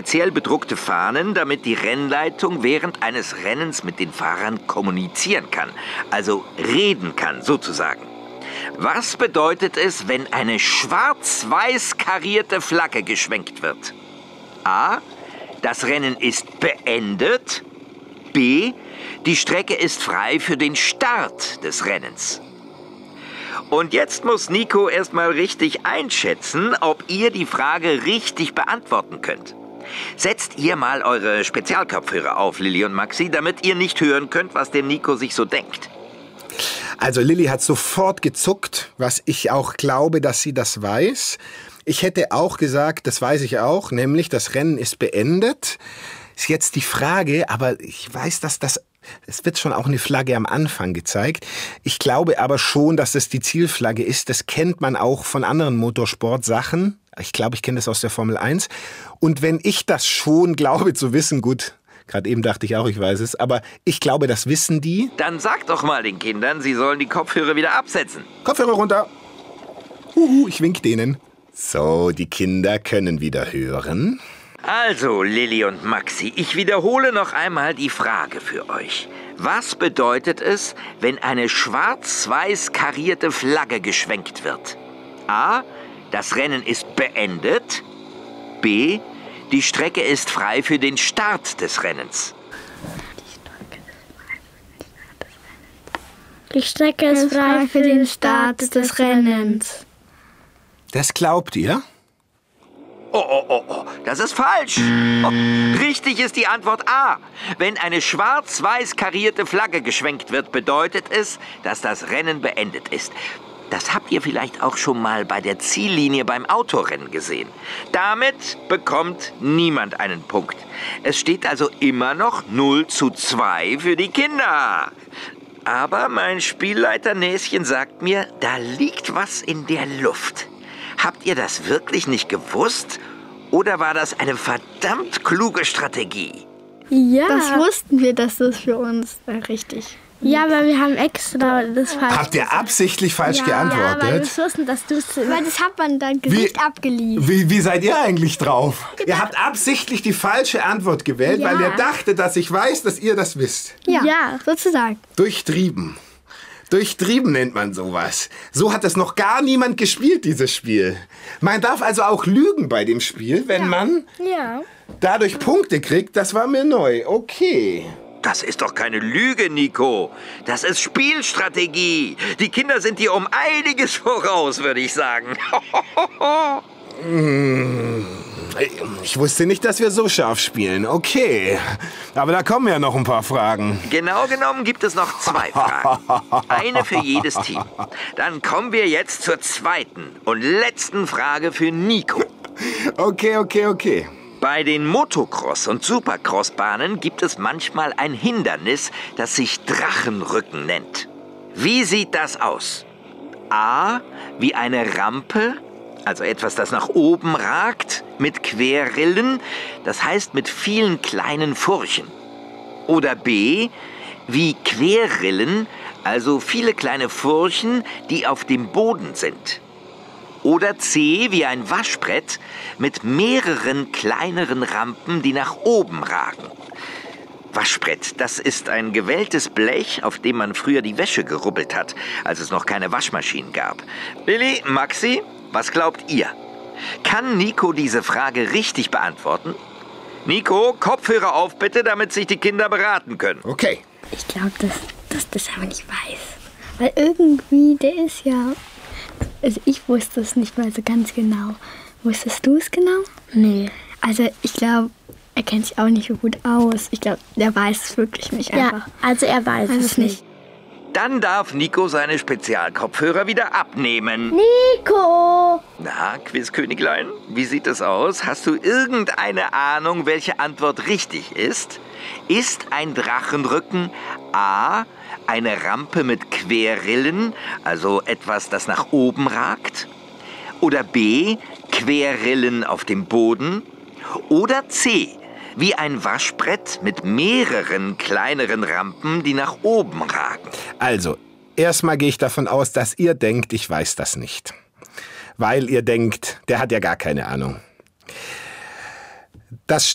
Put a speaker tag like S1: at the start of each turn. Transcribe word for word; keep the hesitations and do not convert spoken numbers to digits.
S1: speziell bedruckte Fahnen, damit die Rennleitung während eines Rennens mit den Fahrern kommunizieren kann, also reden kann sozusagen. Was bedeutet es, wenn eine schwarz-weiß karierte Flagge geschwenkt wird? A. Das Rennen ist beendet. B. Die Strecke ist frei für den Start des Rennens. Und jetzt muss Nico erstmal richtig einschätzen, ob ihr die Frage richtig beantworten könnt. Setzt ihr mal eure Spezialkopfhörer auf, Lilly und Maxi, damit ihr nicht hören könnt, was der Nico sich so denkt.
S2: Also Lilly hat sofort gezuckt, was ich auch glaube, dass sie das weiß. Ich hätte auch gesagt, das weiß ich auch, nämlich das Rennen ist beendet. Ist jetzt die Frage, aber ich weiß, dass das, es wird schon auch eine Flagge am Anfang gezeigt. Ich glaube aber schon, dass das die Zielflagge ist. Das kennt man auch von anderen Motorsportsachen. Ich glaube, ich kenne das aus der Formel eins. Und wenn ich das schon glaube zu wissen, gut, gerade eben dachte ich auch, ich weiß es, aber ich glaube, das wissen die.
S1: Dann sagt doch mal den Kindern, sie sollen die Kopfhörer wieder absetzen.
S2: Kopfhörer runter. Uhu, ich wink denen. So, die Kinder können wieder hören.
S1: Also, Lilly und Maxi, ich wiederhole noch einmal die Frage für euch. Was bedeutet es, wenn eine schwarz-weiß karierte Flagge geschwenkt wird? A. Das Rennen ist beendet. B. Die Strecke ist frei für den Start des Rennens.
S3: Die Strecke ist frei für den Start des Rennens.
S2: Das glaubt ihr?
S1: Oh, oh, oh, oh, das ist falsch. Oh, richtig ist die Antwort A. Wenn eine schwarz-weiß karierte Flagge geschwenkt wird, bedeutet es, dass das Rennen beendet ist. Das habt ihr vielleicht auch schon mal bei der Ziellinie beim Autorennen gesehen. Damit bekommt niemand einen Punkt. Es steht also immer noch null zu zwei für die Kinder. Aber mein Spielleiter Näschen sagt mir, da liegt was in der Luft. Habt ihr das wirklich nicht gewusst? Oder war das eine verdammt kluge Strategie?
S3: Ja.
S4: Das wussten wir, dass das für uns äh, richtig.
S3: Ja, aber wir haben extra das falsch
S2: Habt ihr absichtlich falsch
S3: ja,
S2: geantwortet?
S3: Ja, weil wir wussten, dass du es...
S4: Weil das hat man dann Gesicht abgeliefert.
S2: Wie, wie seid ihr eigentlich drauf? Ihr habt absichtlich die falsche Antwort gewählt,
S4: Ja.
S2: weil ihr dachtet, dass ich weiß, dass ihr das wisst.
S4: Ja,
S3: Ja.
S4: sozusagen.
S2: Durchtrieben. Durchtrieben nennt man sowas. So hat es noch gar niemand gespielt, dieses Spiel. Man darf also auch lügen bei dem Spiel, wenn man
S3: Ja.
S2: dadurch Punkte kriegt. Das war mir neu. Okay.
S1: Das ist doch keine Lüge, Nico. Das ist Spielstrategie. Die Kinder sind dir um einiges voraus, würde ich sagen.
S2: Ich wusste nicht, dass wir so scharf spielen. Okay. Aber da kommen ja noch ein paar Fragen.
S1: Genau genommen gibt es noch zwei Fragen. Eine für jedes Team. Dann kommen wir jetzt zur zweiten und letzten Frage für Nico.
S2: Okay, okay, okay.
S1: Bei den Motocross- und Supercross-Bahnen gibt es manchmal ein Hindernis, das sich Drachenrücken nennt. Wie sieht das aus? A. Wie eine Rampe, also etwas, das nach oben ragt, mit Querrillen, das heißt mit vielen kleinen Furchen. Oder B. Wie Querrillen, also viele kleine Furchen, die auf dem Boden sind. Oder C wie ein Waschbrett mit mehreren kleineren Rampen, die nach oben ragen. Waschbrett, das ist ein gewelltes Blech, auf dem man früher die Wäsche gerubbelt hat, als es noch keine Waschmaschinen gab. Lilly, Maxi, was glaubt ihr? Kann Nico diese Frage richtig beantworten? Nico, Kopfhörer auf bitte, damit sich die Kinder beraten können.
S2: Okay.
S4: Ich glaube, dass, dass das aber nicht weiß. Weil irgendwie, der ist ja... Also ich wusste es nicht mal so ganz genau. Wusstest du es genau?
S3: Nee.
S4: Also ich glaube, er kennt sich auch nicht so gut aus. Ich glaube, der weiß es wirklich nicht einfach.
S3: Ja, also er weiß
S4: Weiß
S3: es
S4: es nicht.
S3: nicht.
S1: Dann darf Nico seine Spezialkopfhörer wieder abnehmen.
S3: Nico!
S1: Na, Quizköniglein, wie sieht es aus? Hast du irgendeine Ahnung, welche Antwort richtig ist? Ist ein Drachenrücken A. eine Rampe mit Querrillen, also etwas, das nach oben ragt? Oder B. Querrillen auf dem Boden? Oder C. wie ein Waschbrett mit mehreren kleineren Rampen, die nach oben ragen?
S2: Also, erstmal gehe ich davon aus, dass ihr denkt, ich weiß das nicht. Weil ihr denkt, der hat ja gar keine Ahnung.